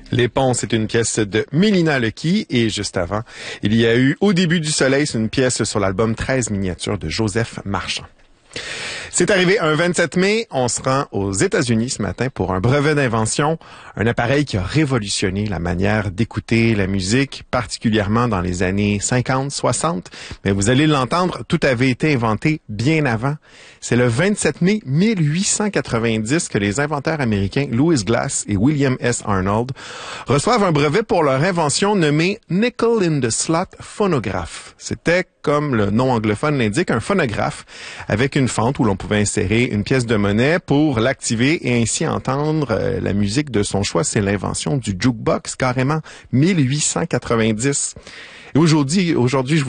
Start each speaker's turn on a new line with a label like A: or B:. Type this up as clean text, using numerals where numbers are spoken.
A: Les Ponts, c'est une pièce de Mélina Lecky et juste avant, il y a eu Au début du soleil, c'est une pièce sur l'album 13 miniatures de Joseph Marchand. C'est arrivé un 27 mai, on se rend aux États-Unis ce matin pour un brevet d'invention, un appareil qui a révolutionné la manière d'écouter la musique, particulièrement dans les années 50, 60. Mais vous allez l'entendre, tout avait été inventé bien avant. C'est le 27 mai 1890 que les inventeurs américains Louis Glass et William S. Arnold reçoivent un brevet pour leur invention nommée Nickel in the Slot phonograph. C'était, comme le nom anglophone l'indique, un phonographe avec une fente où l'on pouvait insérer une pièce de monnaie pour l'activer et ainsi entendre la musique de son choix. C'est l'invention du jukebox, carrément, 1890. Et aujourd'hui, je vous